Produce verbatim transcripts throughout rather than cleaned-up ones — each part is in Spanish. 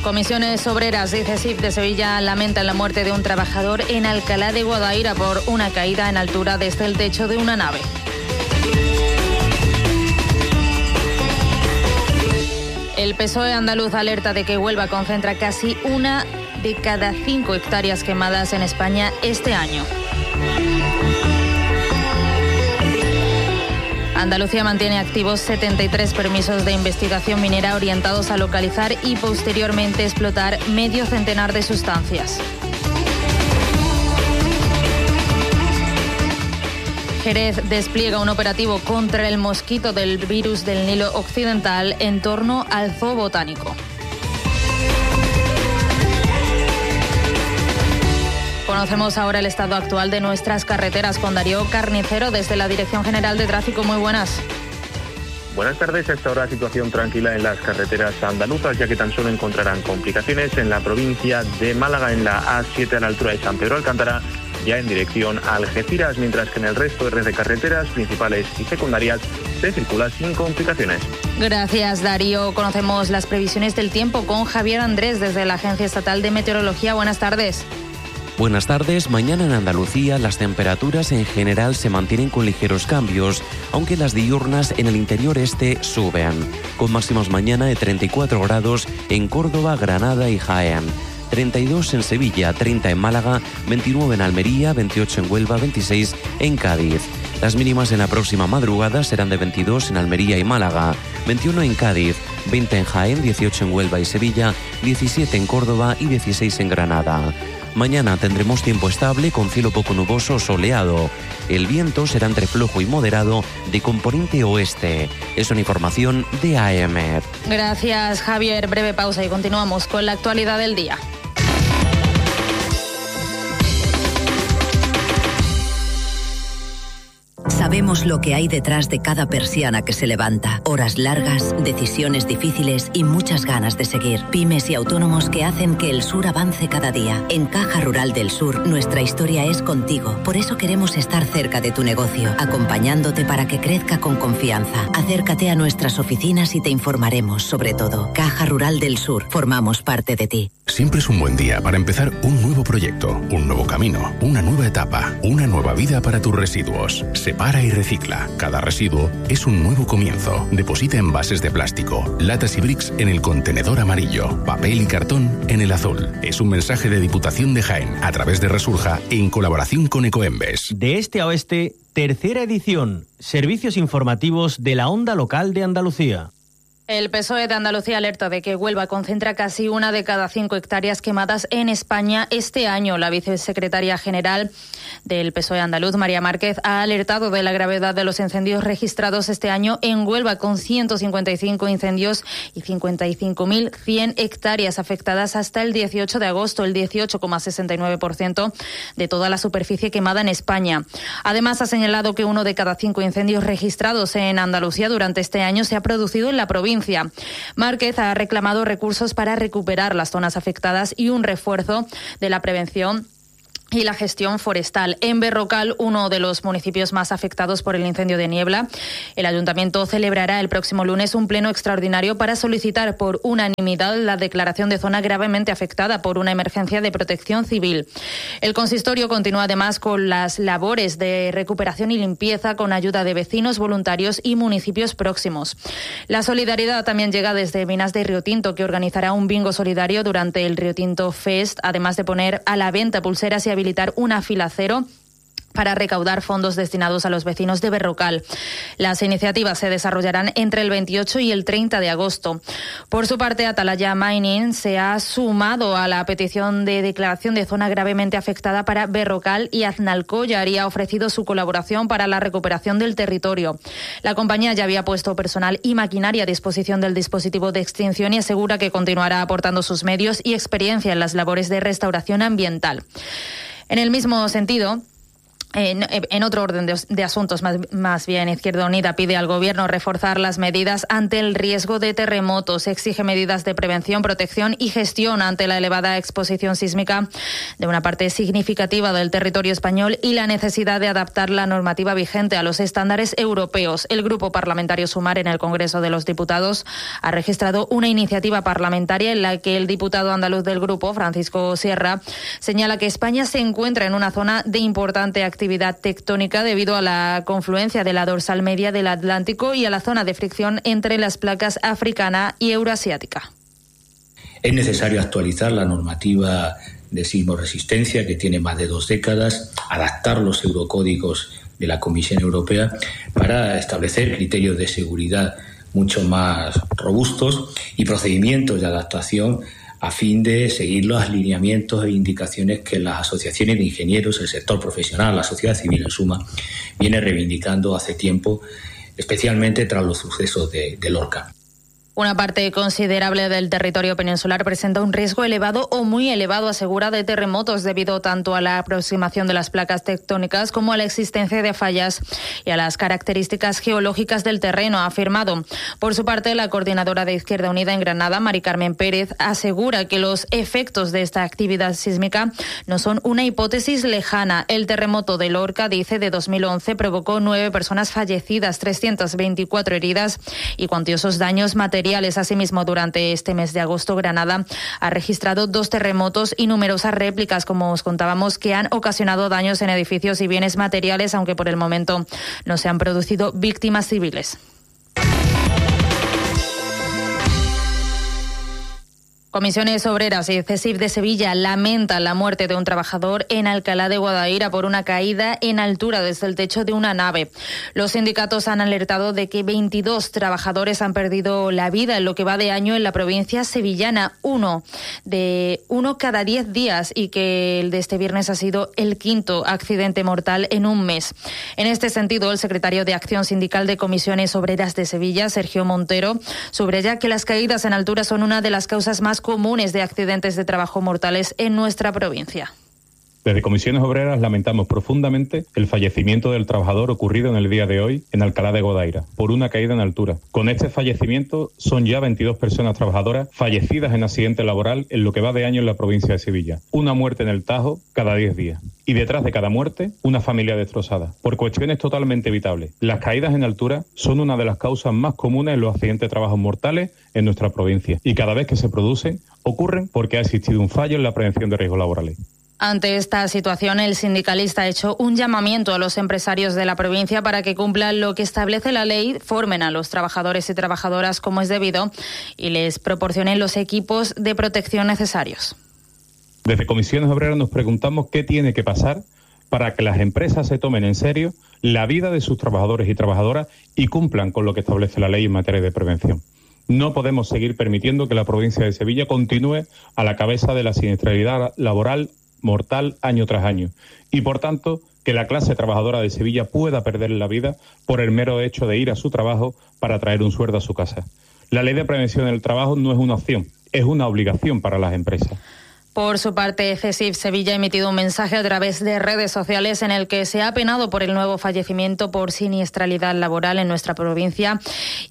Comisiones Obreras y CESIF de Sevilla lamentan la muerte de un trabajador en Alcalá de Guadaira por una caída en altura desde el techo de una nave. El P S O E andaluz alerta de que Huelva concentra casi una de cada cinco hectáreas quemadas en España este año. Andalucía mantiene activos setenta y tres permisos de investigación minera orientados a localizar y posteriormente explotar medio centenar de sustancias. Jerez despliega un operativo contra el mosquito del virus del Nilo Occidental en torno al zoo botánico. Conocemos ahora el estado actual de nuestras carreteras con Darío Carnicero desde la Dirección General de Tráfico. Muy buenas. Buenas tardes. A esta hora situación tranquila en las carreteras andaluzas, ya que tan solo encontrarán complicaciones en la provincia de Málaga en la A siete a la altura de San Pedro Alcántara, ya en dirección a Algeciras, mientras que en el resto de red de carreteras principales y secundarias se circula sin complicaciones. Gracias, Darío. Conocemos las previsiones del tiempo con Javier Andrés desde la Agencia Estatal de Meteorología. Buenas tardes. Buenas tardes. Mañana en Andalucía las temperaturas en general se mantienen con ligeros cambios, aunque las diurnas en el interior este suben, con máximos mañana de treinta y cuatro grados en Córdoba, Granada y Jaén, treinta y dos en Sevilla, treinta en Málaga, veintinueve en Almería, veintiocho en Huelva, veintiséis en Cádiz. Las mínimas en la próxima madrugada serán de veintidós en Almería y Málaga, veintiuno en Cádiz, veinte en Jaén, dieciocho en Huelva y Sevilla, diecisiete en Córdoba y dieciséis en Granada. Mañana tendremos tiempo estable con cielo poco nuboso o soleado. El viento será entre flojo y moderado de componente oeste. Es una información de A M. Gracias, Javier. Breve pausa y continuamos con la actualidad del día. Sabemos lo que hay detrás de cada persiana que se levanta. Horas largas, decisiones difíciles y muchas ganas de seguir. Pymes y autónomos que hacen que el sur avance cada día. En Caja Rural del Sur, nuestra historia es contigo. Por eso queremos estar cerca de tu negocio, acompañándote para que crezca con confianza. Acércate a nuestras oficinas y te informaremos sobre todo. Caja Rural del Sur, formamos parte de ti. Siempre es un buen día para empezar un nuevo proyecto, un nuevo camino, una nueva etapa, una nueva vida para tus residuos. Separa y recicla. Cada residuo es un nuevo comienzo. Deposita envases de plástico, latas y bricks en el contenedor amarillo, papel y cartón en el azul. Es un mensaje de Diputación de Jaén a través de Resurja en colaboración con Ecoembes. De este a oeste, tercera edición. Servicios informativos de la onda local de Andalucía. El P S O E de Andalucía alerta de que Huelva concentra casi una de cada cinco hectáreas quemadas en España este año. La vicesecretaria general del P S O E andaluz, María Márquez, ha alertado de la gravedad de los incendios registrados este año en Huelva, con ciento cincuenta y cinco incendios y cincuenta y cinco mil cien hectáreas afectadas hasta el dieciocho de agosto, el dieciocho coma sesenta y nueve por ciento de toda la superficie quemada en España. Además, ha señalado que uno de cada cinco incendios registrados en Andalucía durante este año se ha producido en la provincia. Márquez ha reclamado recursos para recuperar las zonas afectadas y un refuerzo de la prevención y la gestión forestal. En Berrocal, uno de los municipios más afectados por el incendio de Niebla, el Ayuntamiento celebrará el próximo lunes un pleno extraordinario para solicitar por unanimidad la declaración de zona gravemente afectada por una emergencia de protección civil. El consistorio continúa además con las labores de recuperación y limpieza con ayuda de vecinos, voluntarios y municipios próximos. La solidaridad también llega desde Minas de Riotinto, que organizará un bingo solidario durante el Riotinto Fest, además de poner a la venta pulseras y habilitar una fila cero para recaudar fondos destinados a los vecinos de Berrocal. Las iniciativas se desarrollarán entre el veintiocho y el treinta de agosto. Por su parte, Atalaya Mining se ha sumado a la petición de declaración de zona gravemente afectada para Berrocal y Aznalcóllar y ha ofrecido su colaboración para la recuperación del territorio. La compañía ya había puesto personal y maquinaria a disposición del dispositivo de extinción y asegura que continuará aportando sus medios y experiencia en las labores de restauración ambiental. En el mismo sentido, En, en otro orden de, de asuntos, más, más bien, Izquierda Unida pide al Gobierno reforzar las medidas ante el riesgo de terremotos. Exige medidas de prevención, protección y gestión ante la elevada exposición sísmica de una parte significativa del territorio español y la necesidad de adaptar la normativa vigente a los estándares europeos. El Grupo Parlamentario Sumar en el Congreso de los Diputados ha registrado una iniciativa parlamentaria en la que el diputado andaluz del Grupo, Francisco Sierra, señala que España se encuentra en una zona de importante actividad actividad tectónica debido a la confluencia de la dorsal media del Atlántico y a la zona de fricción entre las placas africana y euroasiática. Es necesario actualizar la normativa de sismoresistencia, que tiene más de dos décadas, adaptar los eurocódigos de la Comisión Europea para establecer criterios de seguridad mucho más robustos y procedimientos de adaptación a fin de seguir los lineamientos e indicaciones que las asociaciones de ingenieros, el sector profesional, la sociedad civil en suma, viene reivindicando hace tiempo, especialmente tras los sucesos de, de Lorca. Una parte considerable del territorio peninsular presenta un riesgo elevado o muy elevado, asegura, de terremotos debido tanto a la aproximación de las placas tectónicas como a la existencia de fallas y a las características geológicas del terreno, ha afirmado. Por su parte, la coordinadora de Izquierda Unida en Granada, Mari Carmen Pérez, asegura que los efectos de esta actividad sísmica no son una hipótesis lejana. El terremoto de Lorca, dice, de dos mil once provocó nueve personas fallecidas, trescientas veinticuatro heridas y cuantiosos daños materiales. Asimismo, durante este mes de agosto, Granada ha registrado dos terremotos y numerosas réplicas, como os contábamos, que han ocasionado daños en edificios y bienes materiales, aunque por el momento no se han producido víctimas civiles. Comisiones Obreras y CESIF de Sevilla lamentan la muerte de un trabajador en Alcalá de Guadaira por una caída en altura desde el techo de una nave. Los sindicatos han alertado de que veintidós trabajadores han perdido la vida en lo que va de año en la provincia sevillana, uno de uno cada diez días, y que el de este viernes ha sido el quinto accidente mortal en un mes. En este sentido, el secretario de Acción Sindical de Comisiones Obreras de Sevilla, Sergio Montero, subraya que las caídas en altura son una de las causas más comunes de accidentes de trabajo mortales en nuestra provincia. Desde Comisiones Obreras lamentamos profundamente el fallecimiento del trabajador ocurrido en el día de hoy en Alcalá de Guadaira por una caída en altura. Con este fallecimiento son ya veintidós personas trabajadoras fallecidas en accidente laboral en lo que va de año en la provincia de Sevilla. Una muerte en el Tajo cada diez días. Y detrás de cada muerte, una familia destrozada, por cuestiones totalmente evitables. Las caídas en altura son una de las causas más comunes en los accidentes de trabajo mortales en nuestra provincia. Y cada vez que se producen, ocurren porque ha existido un fallo en la prevención de riesgos laborales. Ante esta situación, el sindicalista ha hecho un llamamiento a los empresarios de la provincia para que cumplan lo que establece la ley, formen a los trabajadores y trabajadoras como es debido y les proporcionen los equipos de protección necesarios. Desde Comisiones Obreras nos preguntamos qué tiene que pasar para que las empresas se tomen en serio la vida de sus trabajadores y trabajadoras y cumplan con lo que establece la ley en materia de prevención. No podemos seguir permitiendo que la provincia de Sevilla continúe a la cabeza de la siniestralidad laboral mortal año tras año y, por tanto, que la clase trabajadora de Sevilla pueda perder la vida por el mero hecho de ir a su trabajo para traer un sueldo a su casa. La ley de prevención del trabajo no es una opción, es una obligación para las empresas. Por su parte, CESIF Sevilla ha emitido un mensaje a través de redes sociales en el que se ha apenado por el nuevo fallecimiento por siniestralidad laboral en nuestra provincia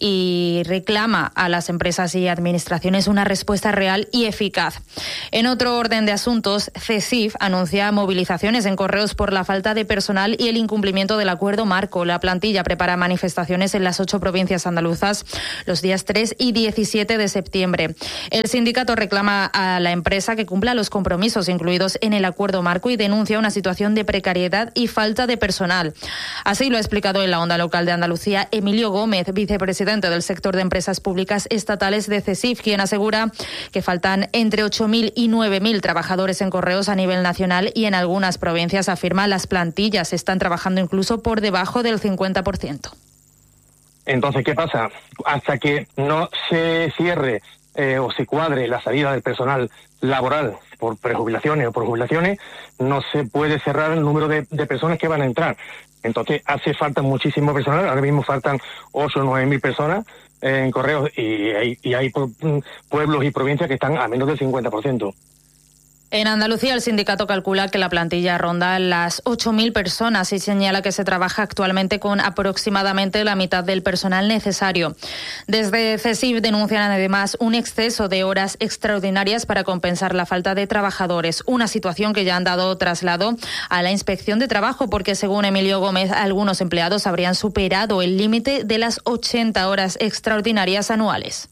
y reclama a las empresas y administraciones una respuesta real y eficaz. En otro orden de asuntos, CESIF anuncia movilizaciones en Correos por la falta de personal y el incumplimiento del acuerdo marco. La plantilla prepara manifestaciones en las ocho provincias andaluzas los días tres y diecisiete de septiembre. El sindicato reclama a la empresa que cumpla los compromisos incluidos en el acuerdo marco y denuncia una situación de precariedad y falta de personal. Así lo ha explicado en la Onda Local de Andalucía Emilio Gómez, vicepresidente del sector de empresas públicas estatales de CESIF, quien asegura que faltan entre ocho mil y nueve mil trabajadores en Correos a nivel nacional y en algunas provincias, afirma, las plantillas están trabajando incluso por debajo del cincuenta por ciento. Entonces, ¿qué pasa? Hasta que no se cierre Eh, o se cuadre la salida del personal laboral por prejubilaciones o por jubilaciones, no se puede cerrar el número de, de personas que van a entrar. Entonces hace falta muchísimo personal, ahora mismo faltan ocho o nueve mil personas eh, en Correos y hay, y hay pueblos y provincias que están a menos del cincuenta por ciento. En Andalucía, el sindicato calcula que la plantilla ronda las ocho mil personas y señala que se trabaja actualmente con aproximadamente la mitad del personal necesario. Desde CESIF denuncian además un exceso de horas extraordinarias para compensar la falta de trabajadores, una situación que ya han dado traslado a la Inspección de Trabajo porque, según Emilio Gómez, algunos empleados habrían superado el límite de las ochenta horas extraordinarias anuales.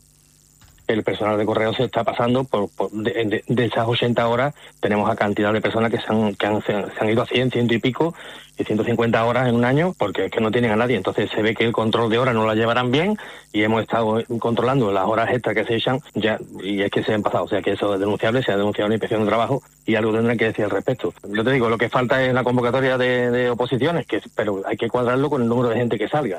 El personal de correo se está pasando por, por de, de, de esas ochenta horas. Tenemos a cantidad de personas que se han, que han, se han ido a cien, ciento y pico y ciento cincuenta horas en un año porque es que no tienen a nadie. Entonces se ve que el control de horas no la llevarán bien y hemos estado controlando las horas extras que se echan ya y es que se han pasado. O sea que eso es denunciable, se ha denunciado la Inspección de Trabajo y algo tendrán que decir al respecto. Yo te digo, lo que falta es la convocatoria de, de oposiciones, que pero hay que cuadrarlo con el número de gente que salga.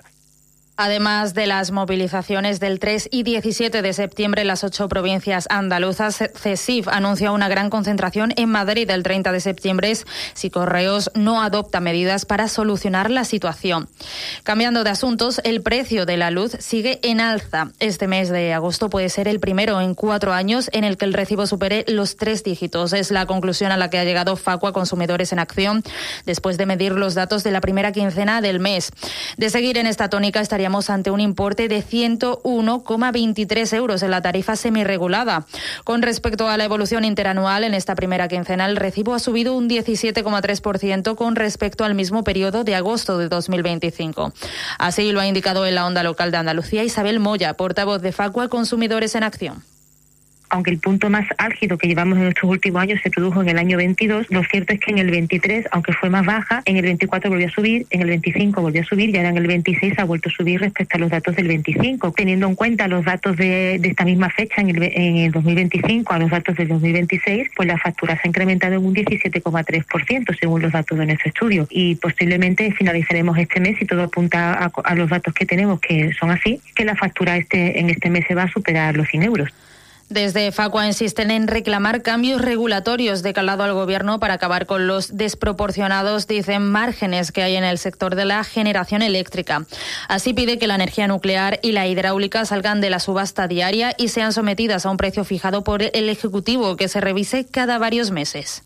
Además de las movilizaciones del tres y diecisiete de septiembre en las ocho provincias andaluzas, CESIF anuncia una gran concentración en Madrid el treinta de septiembre si Correos no adopta medidas para solucionar la situación. Cambiando de asuntos, el precio de la luz sigue en alza. Este mes de agosto puede ser el primero en cuatro años en el que el recibo supere los tres dígitos. Es la conclusión a la que ha llegado Facua Consumidores en Acción después de medir los datos de la primera quincena del mes. De seguir en esta tónica, estaría ante un importe de ciento uno coma veintitrés euros en la tarifa semirregulada. Con respecto a la evolución interanual, en esta primera quincena el recibo ha subido un diecisiete coma tres por ciento con respecto al mismo periodo de agosto de dos mil veinticinco. Así lo ha indicado en la Onda Local de Andalucía Isabel Moya, portavoz de Facua Consumidores en Acción. Aunque el punto más álgido que llevamos en estos últimos años se produjo en el año veintidós, lo cierto es que en el veintitrés, aunque fue más baja, en el veinticuatro volvió a subir, en el veinticinco volvió a subir y ahora en el veintiséis ha vuelto a subir respecto a los datos del veinticinco. Teniendo en cuenta los datos de, de esta misma fecha, en el, en el dos mil veinticinco, a los datos del dos mil veintiséis, pues la factura se ha incrementado en un diecisiete coma tres por ciento según los datos de nuestro estudio. Y posiblemente finalizaremos este mes, y todo apunta a, a los datos que tenemos que son así, que la factura este en este mes se va a superar los cien euros. Desde Facua insisten en reclamar cambios regulatorios de calado al Gobierno para acabar con los desproporcionados, dicen, márgenes que hay en el sector de la generación eléctrica. Así pide que la energía nuclear y la hidráulica salgan de la subasta diaria y sean sometidas a un precio fijado por el Ejecutivo que se revise cada varios meses.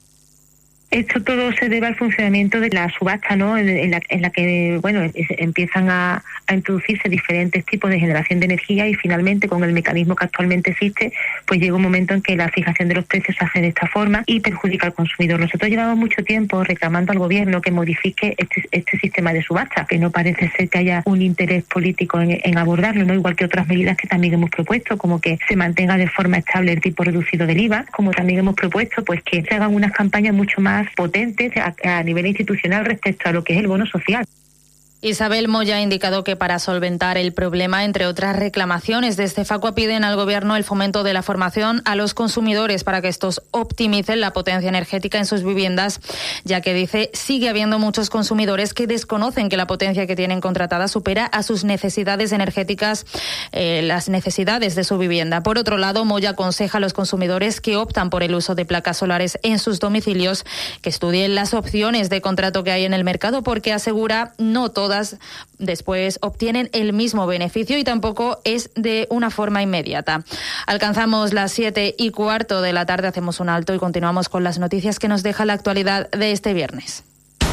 Esto todo se debe al funcionamiento de la subasta, ¿no? En la, en la que, bueno, es, empiezan a, a introducirse diferentes tipos de generación de energía y finalmente con el mecanismo que actualmente existe, pues llega un momento en que la fijación de los precios se hace de esta forma y perjudica al consumidor. Nosotros llevamos mucho tiempo reclamando al Gobierno que modifique este, este sistema de subasta, que no parece ser que haya un interés político en, en abordarlo, ¿no? Igual que otras medidas que también hemos propuesto, como que se mantenga de forma estable el tipo reducido del I V A, como también hemos propuesto pues que se hagan unas campañas mucho más potentes a, a nivel institucional respecto a lo que es el bono social. Isabel Moya ha indicado que para solventar el problema, entre otras reclamaciones, desde Facua piden al Gobierno el fomento de la formación a los consumidores para que estos optimicen la potencia energética en sus viviendas, ya que dice sigue habiendo muchos consumidores que desconocen que la potencia que tienen contratada supera a sus necesidades energéticas, eh, las necesidades de su vivienda. Por otro lado, Moya aconseja a los consumidores que optan por el uso de placas solares en sus domicilios que estudien las opciones de contrato que hay en el mercado, porque asegura no todas después obtienen el mismo beneficio y tampoco es de una forma inmediata. Alcanzamos las siete y cuarto de la tarde, hacemos un alto y continuamos con las noticias que nos deja la actualidad de este viernes.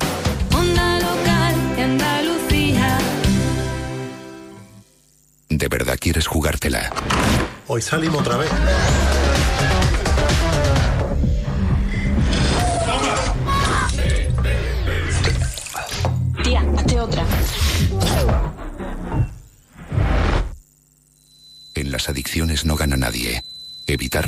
Onda Local de Andalucía. ¿De verdad quieres jugártela? Hoy salimos otra vez. Tía, hazte otra. En las adicciones no gana nadie. Evitar